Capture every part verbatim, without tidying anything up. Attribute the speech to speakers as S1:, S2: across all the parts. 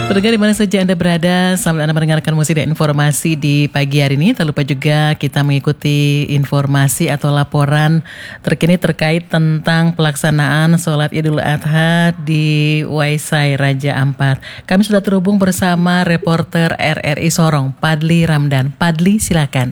S1: Pendengar di mana saja Anda berada, selamat Anda mendengarkan musik dan informasi di pagi hari ini. Tak lupa juga kita mengikuti informasi atau laporan terkini terkait tentang pelaksanaan sholat Idul Adha di Waisai Raja Ampat. Kami sudah terhubung bersama reporter R R I Sorong, Padli Ramdan. Padli, silakan.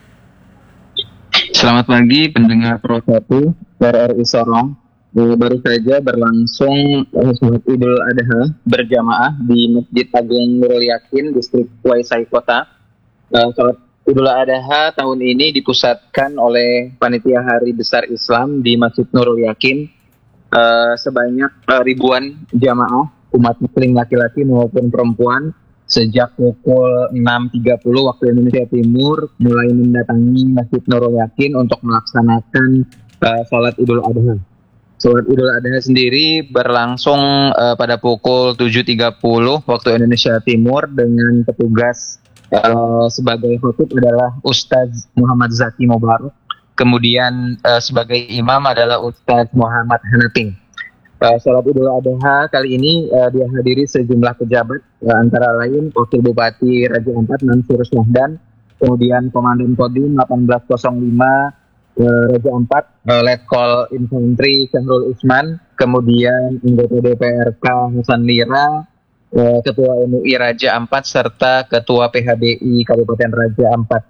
S2: Selamat pagi pendengar Pro satu R R I Sorong. Baru saja berlangsung sholat Idul Adha berjamaah di Masjid Agung Nurul Yakin, distrik Waisai Kota. Sholat Idul Adha tahun ini dipusatkan oleh Panitia Hari Besar Islam di Masjid Nurul Yakin. Sebanyak ribuan jamaah umat muslim laki-laki maupun perempuan sejak pukul enam tiga puluh waktu Indonesia Timur mulai mendatangi Masjid Nurul Yakin untuk melaksanakan sholat Idul Adha. Sholat Idul Adha sendiri berlangsung uh, pada pukul tujuh tiga puluh waktu Indonesia Timur dengan petugas uh, sebagai khotib adalah Ustaz Muhammad Zaki Mubarak. Kemudian uh, sebagai imam adalah Ustaz Muhammad Hanating. Uh, sholat Idul Adha kali ini uh, dihadiri sejumlah pejabat, uh, antara lain Wakil Bupati Raja Ampat Mansur Syahdan, kemudian Komandan Kodim delapan belas nol lima Raja Ampat, Letkol Infantri Syahrul Usman, kemudian anggota D P R K Hasan Lira, Ketua M U I Raja Ampat, serta Ketua P H B I Kabupaten Raja Ampat.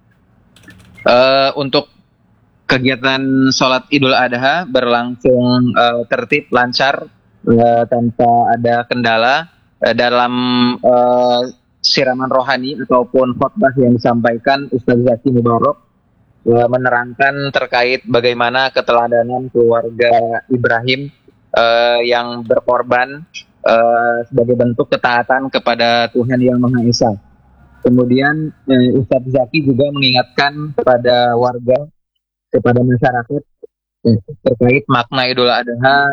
S2: Uh, untuk kegiatan sholat Idul Adha berlangsung uh, tertib, lancar, uh, tanpa ada kendala uh, dalam uh, siraman rohani ataupun khotbah yang disampaikan Ustaz Zaki Mubarak menerangkan terkait bagaimana keteladanan keluarga Ibrahim uh, yang berkorban uh, sebagai bentuk ketaatan kepada Tuhan Yang Maha Esa. Kemudian uh, Ustadz Zaki juga mengingatkan kepada warga, kepada masyarakat uh, terkait makna Idul Adha,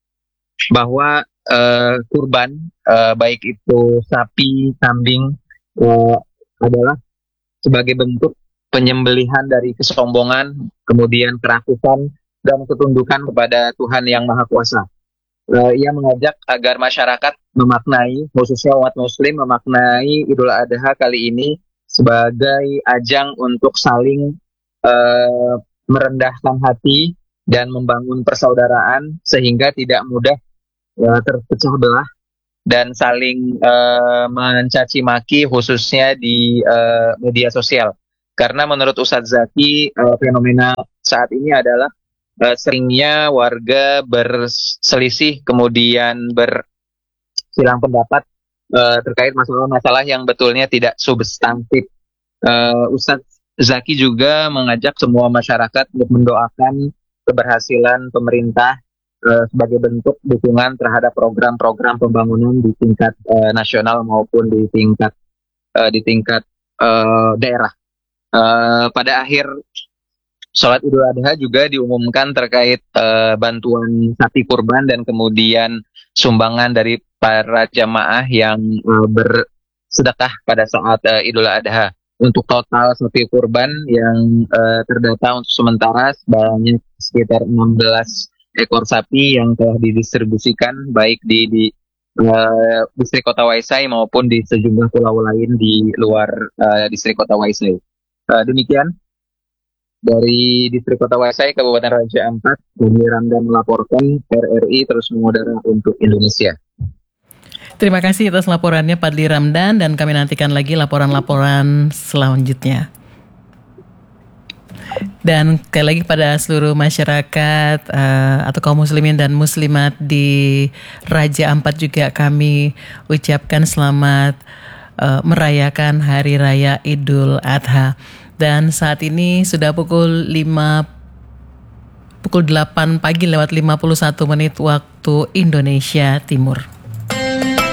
S2: bahwa uh, kurban uh, baik itu sapi, kambing uh, adalah sebagai bentuk penyembelihan dari kesombongan, kemudian kerakusan, dan ketundukan kepada Tuhan Yang Maha Kuasa. Uh, ia mengajak agar masyarakat memaknai, khususnya umat muslim, memaknai Idul Adha kali ini sebagai ajang untuk saling uh, merendahkan hati dan membangun persaudaraan sehingga tidak mudah uh, terpecah belah dan saling uh, mencaci maki, khususnya di uh, media sosial. Karena menurut Ustadz Zaki, uh, fenomena saat ini adalah uh, seringnya warga berselisih, kemudian bersilang pendapat uh, terkait masalah-masalah yang betulnya tidak substantif. Uh, Ustadz Zaki juga mengajak semua masyarakat untuk mendoakan keberhasilan pemerintah uh, sebagai bentuk dukungan terhadap program-program pembangunan di tingkat uh, nasional maupun di tingkat uh, di tingkat uh, daerah. Uh, pada akhir sholat Idul Adha juga diumumkan terkait uh, bantuan sapi kurban dan kemudian sumbangan dari para jamaah yang uh, bersedekah pada saat uh, Idul Adha. Untuk total sapi kurban yang uh, terdata untuk sementara sebanyak sekitar enam belas ekor sapi yang telah didistribusikan baik di, di uh, distrik Kota Waisai maupun di sejumlah pulau lain di luar uh, distrik Kota Waisai. Uh, demikian dari distrik Kota Waisai, Kabupaten Raja Ampat, Padli Ramdan melaporkan, R R I terus mengudara untuk Indonesia.
S1: Terima kasih atas laporannya Padli Ramdan, dan kami nantikan lagi laporan-laporan selanjutnya. Dan sekali lagi pada seluruh masyarakat uh, atau kaum muslimin dan muslimat di Raja Ampat juga kami ucapkan selamat Uh, merayakan Hari Raya Idul Adha. Dan saat ini sudah pukul lima pukul delapan pagi lewat lima puluh satu menit waktu Indonesia Timur.